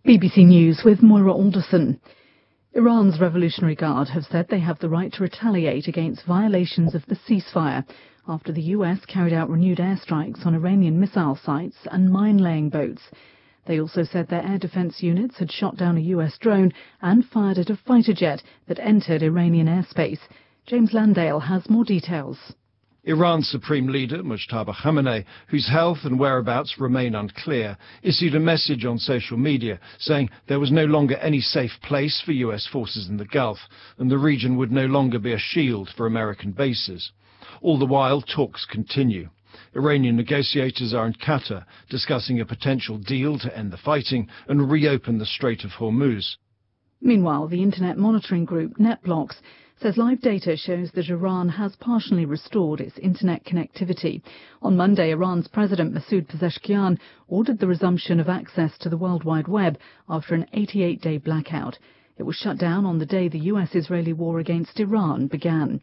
BBC News with Moira Alderson. Iran's Revolutionary Guard have said they have the right to retaliate against violations of the ceasefire after the US carried out renewed airstrikes on Iranian missile sites and mine-laying boats. They also said their air defense units had shot down a US drone and fired at a fighter jet that entered Iranian airspace. James Landale has more details. Iran's Supreme Leader, Mujtaba Khamenei, whose health and whereabouts remain unclear, issued a message on social media saying there was no longer any safe place for US forces in the Gulf, and the region would no longer be a shield for American bases. All the while, talks continue. Iranian negotiators are in Qatar discussing a potential deal to end the fighting and reopen the Strait of Hormuz. Meanwhile, the internet monitoring group NetBlocks says live data shows that Iran has partially restored its internet connectivity. On Monday, Iran's President Masoud Pezeshkian ordered the resumption of access to the World Wide Web after an 88-day blackout. It was shut down on the day the US-Israeli war against Iran began.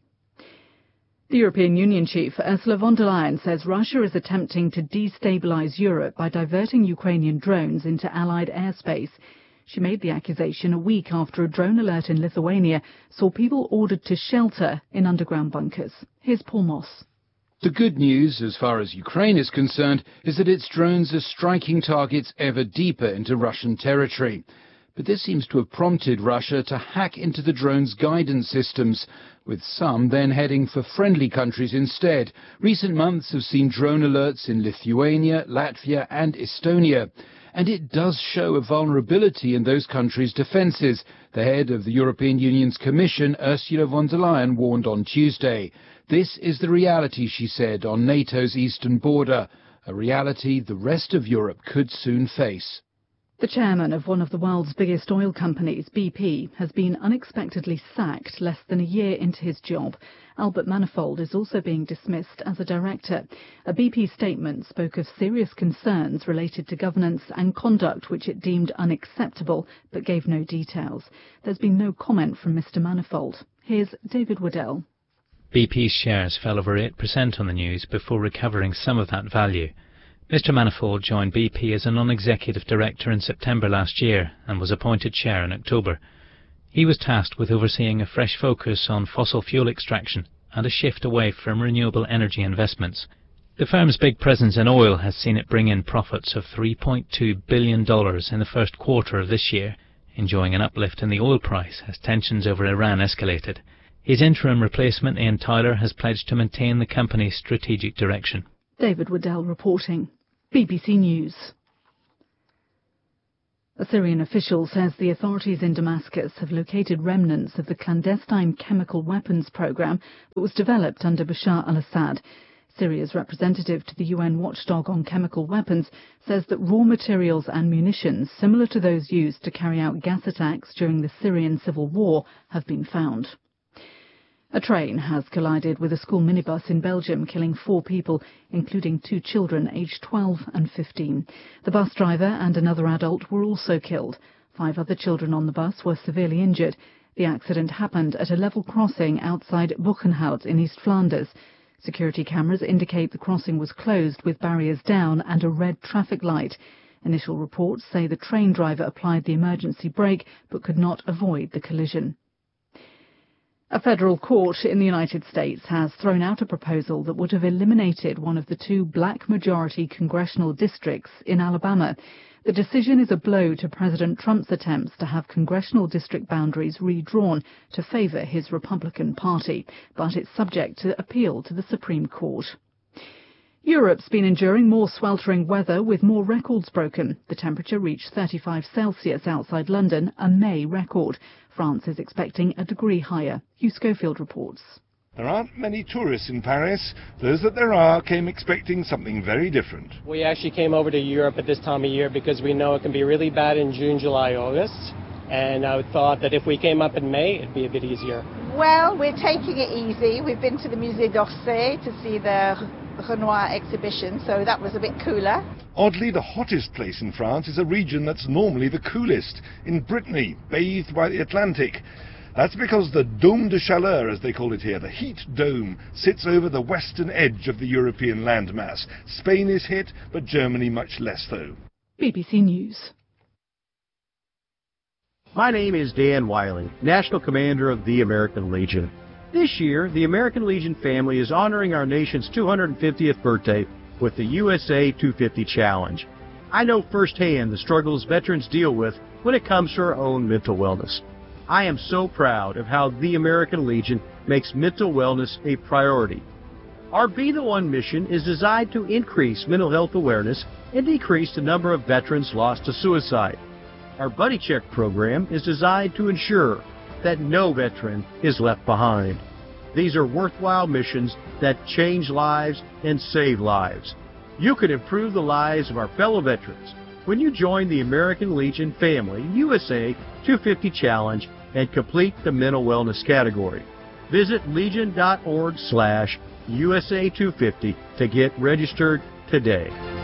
The European Union chief, Ursula von der Leyen, says Russia is attempting to destabilize Europe by diverting Ukrainian drones into Allied airspace. She made the accusation a week after a drone alert in Lithuania saw people ordered to shelter in underground bunkers. Here's Paul Moss. The good news, as far as Ukraine is concerned, is that its drones are striking targets ever deeper into Russian territory. But this seems to have prompted Russia to hack into the drones' guidance systems, with some then heading for friendly countries instead. Recent months have seen drone alerts in Lithuania, Latvia and Estonia. And it does show a vulnerability in those countries' defences. The head of the European Union's Commission, Ursula von der Leyen, warned on Tuesday. This is the reality, she said, on NATO's eastern border, a reality the rest of Europe could soon face. The chairman of one of the world's biggest oil companies, BP, has been unexpectedly sacked less than a year into his job. Albert Manifold is also being dismissed as a director. A BP statement spoke of serious concerns related to governance and conduct which it deemed unacceptable, but gave no details. There's been no comment from Mr. Manifold. Here's David Waddell. BP's shares fell over 8% on the news before recovering some of that value. Mr. Manifold joined BP as a non-executive director in September last year and was appointed chair in October. He was tasked with overseeing a fresh focus on fossil fuel extraction and a shift away from renewable energy investments. The firm's big presence in oil has seen it bring in profits of $3.2 billion in the first quarter of this year, enjoying an uplift in the oil price as tensions over Iran escalated. His interim replacement, Ian Tyler, has pledged to maintain the company's strategic direction. David Waddell reporting. BBC News. A Syrian official says the authorities in Damascus have located remnants of the clandestine chemical weapons program that was developed under Bashar al-Assad. Syria's representative to the UN watchdog on chemical weapons says that raw materials and munitions similar to those used to carry out gas attacks during the Syrian civil war have been found. A train has collided with a school minibus in Belgium, killing 4 people, including 2 children aged 12 and 15. The bus driver and another adult were also killed. 5 other children on the bus were severely injured. The accident happened at a level crossing outside Buchenhout in East Flanders. Security cameras indicate the crossing was closed with barriers down and a red traffic light. Initial reports say the train driver applied the emergency brake but could not avoid the collision. A federal court in the United States has thrown out a proposal that would have eliminated one of the 2 black-majority congressional districts in Alabama. The decision is a blow to President Trump's attempts to have congressional district boundaries redrawn to favor his Republican Party, but it's subject to appeal to the Supreme Court. Europe's been enduring more sweltering weather with more records broken. The temperature reached 35 Celsius outside London, a May record. France is expecting a degree higher. Hugh Schofield reports. There aren't many tourists in Paris. Those that there are came expecting something very different. We actually came over to Europe at this time of year because we know it can be really bad in June, July, August. And I thought that if we came up in May, it'd be a bit easier. Well, we're taking it easy. We've been to the Musée d'Orsay to see the Renoir exhibition, so that was a bit cooler. Oddly, the hottest place in France is a region that's normally the coolest, in Brittany, bathed by the Atlantic. That's because the Dôme de Chaleur, as they call it here, the heat dome, sits over the western edge of the European landmass. Spain is hit, but Germany much less so. BBC News. My name is Dan Wiley, National Commander of the American Legion. This year, the American Legion family is honoring our nation's 250th birthday with the USA 250 Challenge. I know firsthand the struggles veterans deal with when it comes to our own mental wellness. I am so proud of how the American Legion makes mental wellness a priority. Our Be the One mission is designed to increase mental health awareness and decrease the number of veterans lost to suicide. Our Buddy Check program is designed to ensure that no veteran is left behind. These are worthwhile missions that change lives and save lives. You can improve the lives of our fellow veterans when you join the American Legion Family USA 250 Challenge and complete the mental wellness category. Visit legion.org/USA250 to get registered today.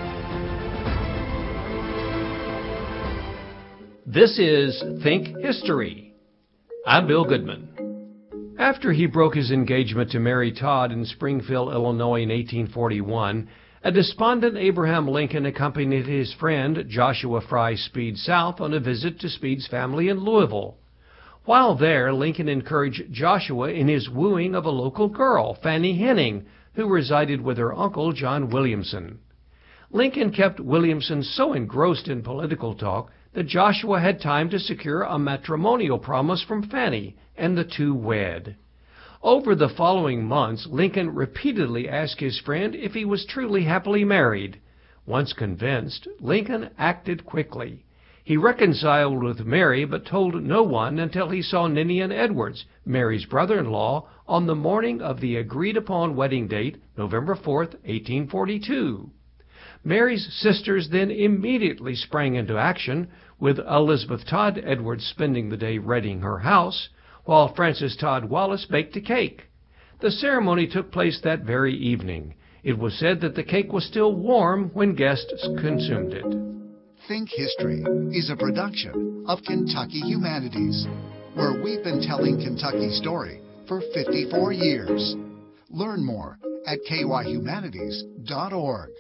This is Think History. I'm Bill Goodman. After he broke his engagement to Mary Todd in Springfield, Illinois in 1841, a despondent Abraham Lincoln accompanied his friend Joshua Fry Speed South on a visit to Speed's family in Louisville. While there, Lincoln encouraged Joshua in his wooing of a local girl, Fanny Henning, who resided with her uncle, John Williamson. Lincoln kept Williamson so engrossed in political talk that Joshua had time to secure a matrimonial promise from Fanny, and the two wed. Over the following months, Lincoln repeatedly asked his friend if he was truly happily married. Once convinced, Lincoln acted quickly. He reconciled with Mary, but told no one until he saw Ninian Edwards, Mary's brother-in-law, on the morning of the agreed-upon wedding date, November 4th, 1842. Mary's sisters then immediately sprang into action, with Elizabeth Todd Edwards spending the day readying her house, while Frances Todd Wallace baked a cake. The ceremony took place that very evening. It was said that the cake was still warm when guests consumed it. Think History is a production of Kentucky Humanities, where we've been telling Kentucky's story for 54 years. Learn more at kyhumanities.org.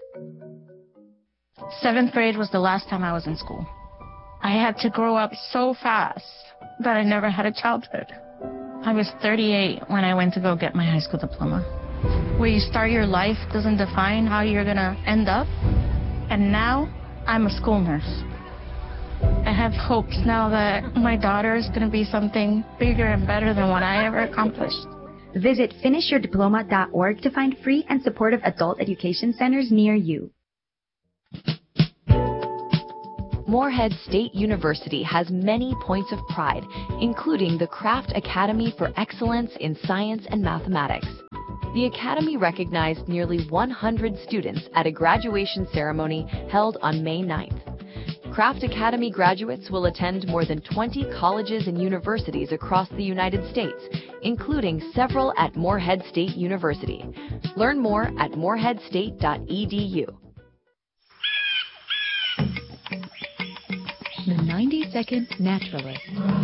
7th grade was the last time I was in school. I had to grow up so fast that I never had a childhood. I was 38 when I went to go get my high school diploma. Where you start your life doesn't define how you're going to end up. And now I'm a school nurse. I have hopes now that my daughter is going to be something bigger and better than what I ever accomplished. Visit finishyourdiploma.org to find free and supportive adult education centers near you. Morehead State University has many points of pride, including the Craft Academy for Excellence in Science and Mathematics. The Academy recognized nearly 100 students at a graduation ceremony held on May 9th. Craft Academy graduates will attend more than 20 colleges and universities across the United States, including several at Morehead State University. Learn more at moreheadstate.edu. The 90-Second Naturalist.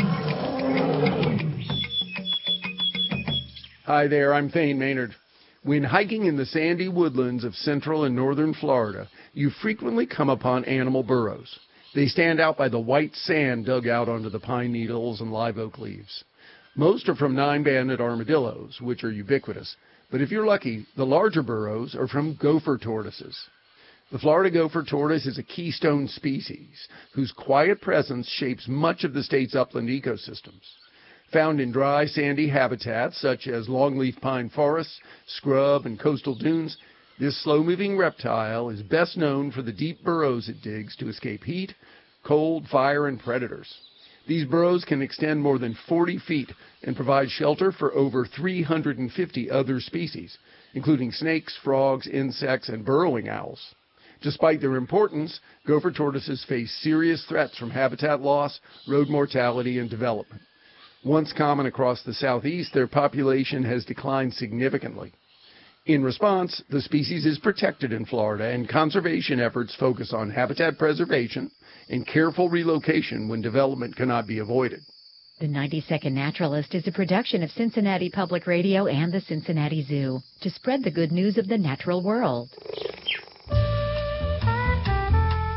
Hi there, I'm Thane Maynard. When hiking in the sandy woodlands of central and northern Florida, you frequently come upon animal burrows. They stand out by the white sand dug out onto the pine needles and live oak leaves. Most are from nine-banded armadillos, which are ubiquitous, but if you're lucky, the larger burrows are from gopher tortoises. The Florida gopher tortoise is a keystone species whose quiet presence shapes much of the state's upland ecosystems. Found in dry, sandy habitats such as longleaf pine forests, scrub, and coastal dunes, this slow-moving reptile is best known for the deep burrows it digs to escape heat, cold, fire, and predators. These burrows can extend more than 40 feet and provide shelter for over 350 other species, including snakes, frogs, insects, and burrowing owls. Despite their importance, gopher tortoises face serious threats from habitat loss, road mortality, and development. Once common across the southeast, their population has declined significantly. In response, the species is protected in Florida, and conservation efforts focus on habitat preservation and careful relocation when development cannot be avoided. The 90-Second Naturalist is a production of Cincinnati Public Radio and the Cincinnati Zoo to spread the good news of the natural world.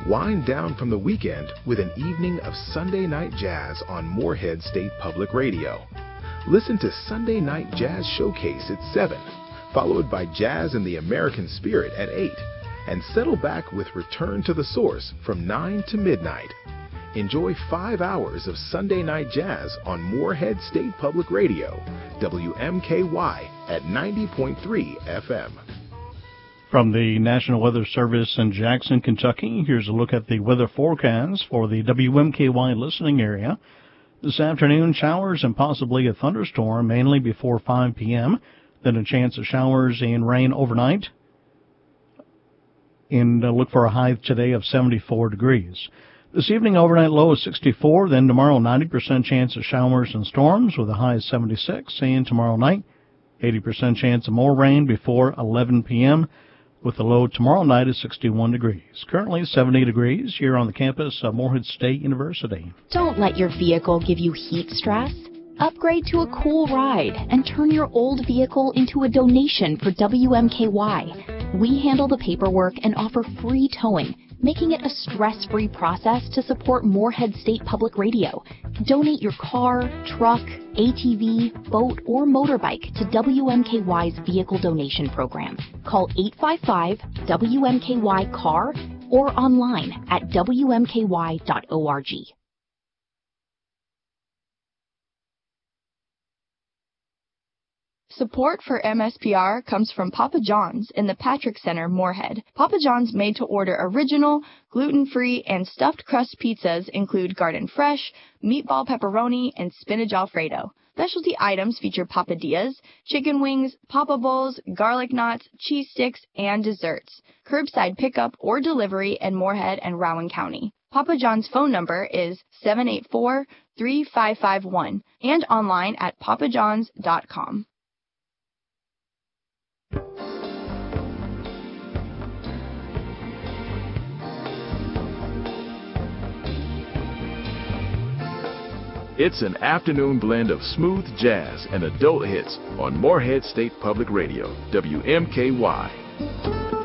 Wind down from the weekend with an evening of Sunday Night Jazz on Morehead State Public Radio. Listen to Sunday Night Jazz Showcase at 7, followed by Jazz in the American Spirit at 8, and settle back with Return to the Source from 9 to midnight. Enjoy 5 hours of Sunday Night Jazz on Morehead State Public Radio, WMKY at 90.3 FM. From the National Weather Service in Jackson, Kentucky, here's a look at the weather forecast for the WMKY listening area. This afternoon, showers and possibly a thunderstorm, mainly before 5 p.m., then a chance of showers and rain overnight. And look for a high today of 74 degrees. This evening, overnight low is 64, then tomorrow 90% chance of showers and storms with a high of 76, and tomorrow night 80% chance of more rain before 11 p.m. with the low tomorrow night is 61 degrees. Currently 70 degrees here on the campus of Morehead State University. Don't let your vehicle give you heat stress. Upgrade to a cool ride and turn your old vehicle into a donation for WMKY. We handle the paperwork and offer free towing, making it a stress-free process to support Morehead State Public Radio. Donate your car, truck, ATV, boat, or motorbike to WMKY's Vehicle Donation Program. Call 855-WMKY-CAR or online at WMKY.org. Support for MSPR comes from Papa John's in the Patrick Center, Morehead. Papa John's made-to-order original, gluten-free, and stuffed crust pizzas include garden fresh, meatball pepperoni, and spinach alfredo. Specialty items feature papadillas, chicken wings, papa bowls, garlic knots, cheese sticks, and desserts. Curbside pickup or delivery in Morehead and Rowan County. Papa John's phone number is 784-3551 and online at papajohns.com. It's an afternoon blend of smooth jazz and adult hits on Morehead State Public Radio, WMKY.